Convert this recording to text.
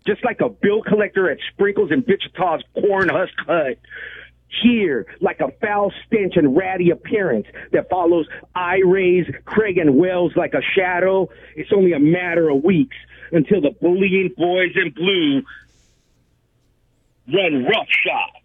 just like a bill collector at Sprinkles and Wichita's corn husk hut. Here, like a foul stench and ratty appearance that follows I-Rays, Craig and Wells like a shadow, it's only a matter of weeks until the bullying boys in blue run roughshod